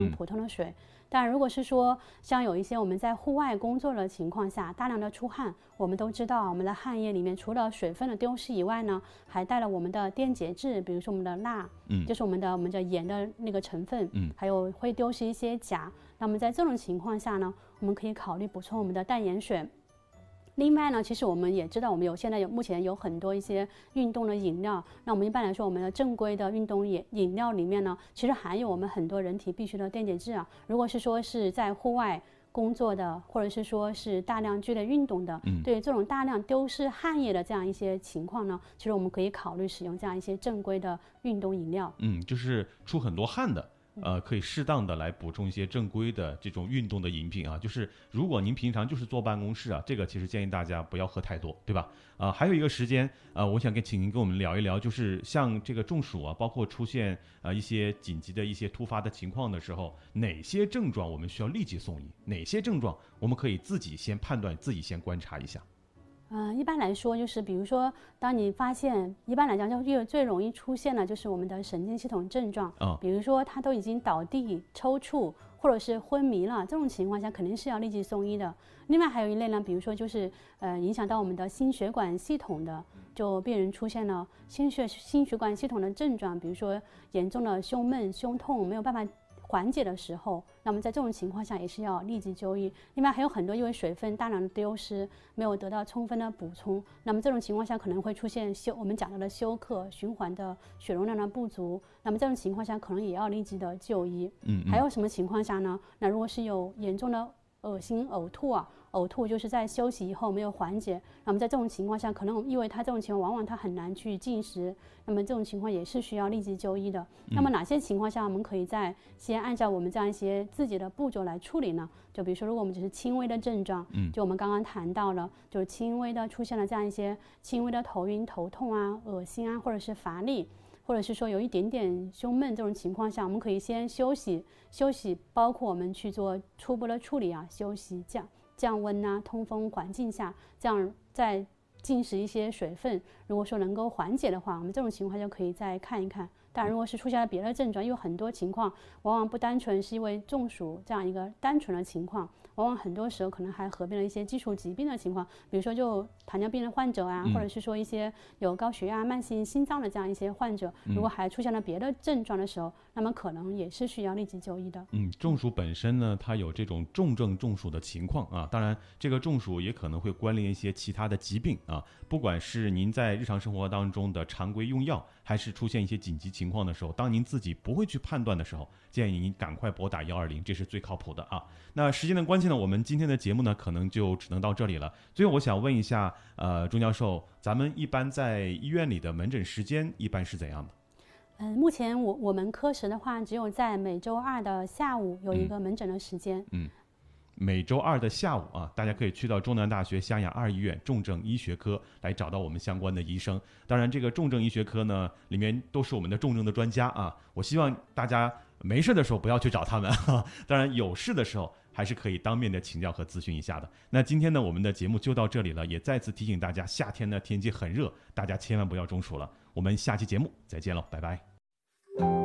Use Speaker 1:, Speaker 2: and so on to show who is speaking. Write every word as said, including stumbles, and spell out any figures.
Speaker 1: 普通的水。但如果是说像有一些我们在户外工作的情况下，大量的出汗，我们都知道我们的汗液里面除了水分的丢失以外呢，还带了我们的电解质，比如说我们的钠，嗯，就是我们的我们的盐的那个成分，嗯，还有会丢失一些钾。那么在这种情况下呢，我们可以考虑补充我们的淡盐水。另外呢，其实我们也知道，我们有现在有目前有很多一些运动的饮料。那我们一般来说，我们的正规的运动饮饮料里面呢，其实含有我们很多人体必需的电解质啊。如果是说是在户外工作的，或者是说是大量剧烈运动的，嗯，对于这种大量丢失汗液的这样一些情况呢，其实我们可以考虑使用这样一些正规的运动饮料。
Speaker 2: 嗯，就是出很多汗的。呃，可以适当的来补充一些正规的这种运动的饮品啊。就是如果您平常就是坐办公室啊，这个其实建议大家不要喝太多，对吧？啊、呃，还有一个时间，呃，我想跟请您跟我们聊一聊，就是像这个中暑啊，包括出现呃一些紧急的一些突发的情况的时候，哪些症状我们需要立即送医？哪些症状我们可以自己先判断，自己先观察一下？
Speaker 1: 嗯、呃，一般来说就是，比如说，当你发现，一般来讲就最最容易出现的就是我们的神经系统症状，
Speaker 2: 哦，
Speaker 1: 比如说他都已经倒地、抽搐或者是昏迷了，这种情况下肯定是要立即送医的。另外还有一类呢，比如说就是呃影响到我们的心血管系统的，就病人出现了心血心血管系统的症状，比如说严重的胸闷、胸痛没有办法缓解的时候，那么在这种情况下也是要立即就医。另外还有很多因为水分大量的丢失，没有得到充分的补充，那么这种情况下可能会出现休我们讲到的休克、循环的血容量的不足，那么这种情况下可能也要立即的就医。
Speaker 2: 嗯嗯，
Speaker 1: 还有什么情况下呢？那如果是有严重的恶心、呕吐啊，呕吐就是在休息以后没有缓解，那么在这种情况下，可能因为他这种情况往往他很难去进食，那么这种情况也是需要立即就医的。嗯、那么哪些情况下我们可以在先按照我们这样一些自己的步骤来处理呢？就比如说，如果我们只是轻微的症状，嗯，就我们刚刚谈到了，就是轻微的出现了这样一些轻微的头晕、头痛啊、恶心啊，或者是乏力。或者是说有一点点胸闷这种情况下，我们可以先休息休息，包括我们去做初步的处理啊，休息降降温啊，通风环境下，这样再进食一些水分，如果说能够缓解的话，我们这种情况就可以再看一看。当然，如果是出现了别的症状，因为很多情况往往不单纯是因为中暑这样一个单纯的情况，往往很多时候可能还合并了一些基础疾病的情况，比如说就糖尿病的患者啊，或者是说一些有高血压、慢性心脏的这样一些患者，如果还出现了别的症状的时候，那么可能也是需要立即就医的。
Speaker 2: 嗯，中暑本身呢，它有这种重症中暑的情况啊，当然这个中暑也可能会关联一些其他的疾病啊，不管是您在日常生活当中的常规用药，还是出现一些紧急情况的时候，当您自己不会去判断的时候，建议您赶快拨打一二零，这是最靠谱的啊。那时间的关系呢，我们今天的节目呢，可能就只能到这里了。最后我想问一下，呃，钟教授，咱们一般在医院里的门诊时间一般是怎样的？
Speaker 1: 嗯，目前我我们科室的话，只有在每周二的下午有一个门诊的时间。
Speaker 2: 嗯。嗯每周二的下午啊，大家可以去到中南大学湘雅二医院重症医学科来找到我们相关的医生。当然，这个重症医学科呢，里面都是我们的重症的专家啊。我希望大家没事的时候不要去找他们，哈，当然有事的时候还是可以当面的请教和咨询一下的。那今天呢，我们的节目就到这里了，也再次提醒大家，夏天呢天气很热，大家千万不要中暑了。我们下期节目再见喽，拜拜。